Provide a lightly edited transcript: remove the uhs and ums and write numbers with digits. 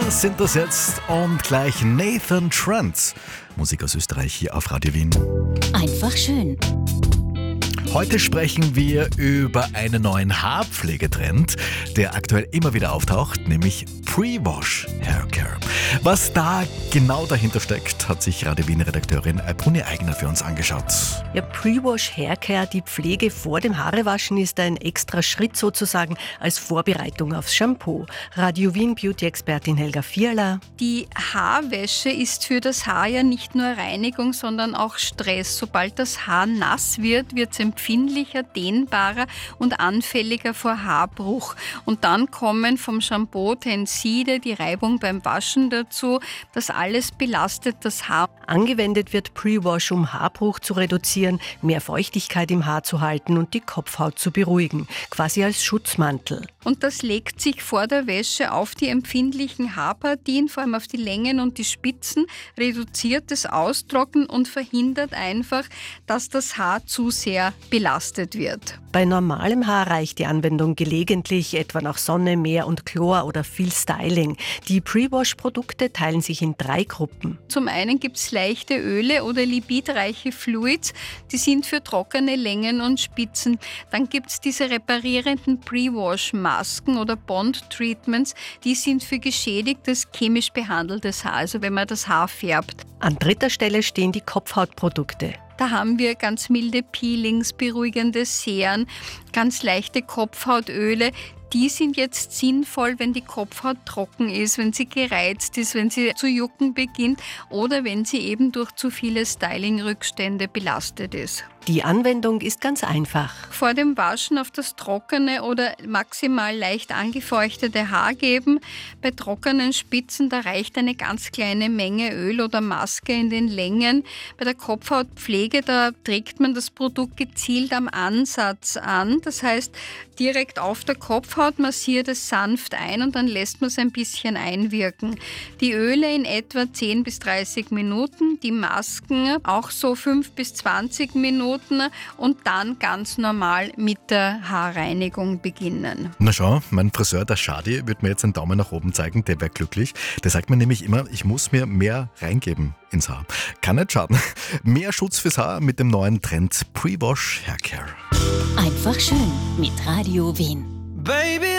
sind das jetzt und gleich Nathan Trent. Musik aus Österreich hier auf Radio Wien. Einfach schön. Heute sprechen wir über einen neuen Haarpflegetrend, der aktuell immer wieder auftaucht, nämlich Pre-Wash Haircare. Was da genau dahinter steckt, hat sich Radio Wien-Redakteurin Bruni Eigner für uns angeschaut. Ja, Pre-Wash Haircare, die Pflege vor dem Haarewaschen, ist ein extra Schritt sozusagen als Vorbereitung aufs Shampoo. Radio Wien Beauty-Expertin Helga Vierler. Die Haarwäsche ist für das Haar ja nicht nur Reinigung, sondern auch Stress. Sobald das Haar nass wird, wird es empfindlicher, dehnbarer und anfälliger vor Haarbruch. Und dann kommen vom Shampoo Tenside, die Reibung beim Waschen dazu. Das alles belastet das Haar. Angewendet wird Pre-Wash, um Haarbruch zu reduzieren, mehr Feuchtigkeit im Haar zu halten und die Kopfhaut zu beruhigen, quasi als Schutzmantel. Und das legt sich vor der Wäsche auf die empfindlichen Haarpartien, vor allem auf die Längen und die Spitzen, reduziert das Austrocknen und verhindert einfach, dass das Haar zu sehr belastet wird. Bei normalem Haar reicht die Anwendung gelegentlich, etwa nach Sonne, Meer und Chlor oder viel Styling. Die Pre-Wash-Produkte teilen sich in 3 Gruppen. Zum einen gibt es leichte Öle oder lipidreiche Fluids, die sind für trockene Längen und Spitzen. Dann gibt es diese reparierenden Pre-Wash-Masken oder Bond-Treatments, die sind für geschädigtes, chemisch behandeltes Haar, also wenn man das Haar färbt. An 3. Stelle stehen die Kopfhautprodukte. Da haben wir ganz milde Peelings, beruhigende Seren, ganz leichte Kopfhautöle. Die sind jetzt sinnvoll, wenn die Kopfhaut trocken ist, wenn sie gereizt ist, wenn sie zu jucken beginnt oder wenn sie eben durch zu viele Styling-Rückstände belastet ist. Die Anwendung ist ganz einfach. Vor dem Waschen auf das trockene oder maximal leicht angefeuchtete Haar geben. Bei trockenen Spitzen, da reicht eine ganz kleine Menge Öl oder Maske in den Längen. Bei der Kopfhautpflege, da trägt man das Produkt gezielt am Ansatz an. Das heißt, direkt auf der Kopfhaut massiert es sanft ein und dann lässt man es ein bisschen einwirken. Die Öle in etwa 10 bis 30 Minuten, die Masken auch so 5 bis 20 Minuten. Und dann ganz normal mit der Haarreinigung beginnen. Na schau, mein Friseur, der Schadi, wird mir jetzt einen Daumen nach oben zeigen, der wäre glücklich. Der sagt mir nämlich immer, ich muss mir mehr reingeben ins Haar. Kann nicht schaden. Mehr Schutz fürs Haar mit dem neuen Trend Pre-Wash Haircare. Einfach schön mit Radio Wien. Baby